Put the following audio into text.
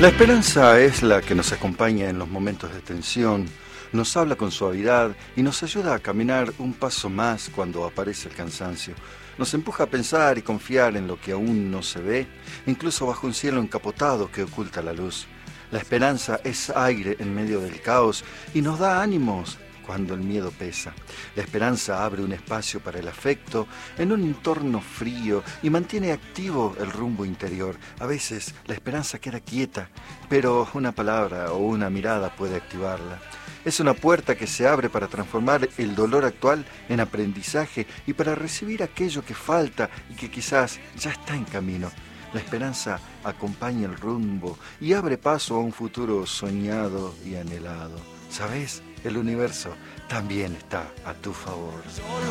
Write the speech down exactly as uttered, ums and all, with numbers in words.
La esperanza es la que nos acompaña en los momentos de tensión, nos habla con suavidad y nos ayuda a caminar un paso más cuando aparece el cansancio. Nos empuja a pensar y confiar en lo que aún no se ve, incluso bajo un cielo encapotado que oculta la luz. La esperanza es aire en medio del caos y nos da ánimos cuando el miedo pesa. La esperanza abre un espacio para el afecto en un entorno frío y mantiene activo el rumbo interior. A veces la esperanza queda quieta, pero una palabra o una mirada puede activarla. Es una puerta que se abre para transformar el dolor actual en aprendizaje y para recibir aquello que falta y que quizás ya está en camino. La esperanza acompaña el rumbo y abre paso a un futuro soñado y anhelado. ¿Sabes? El universo también está a tu favor.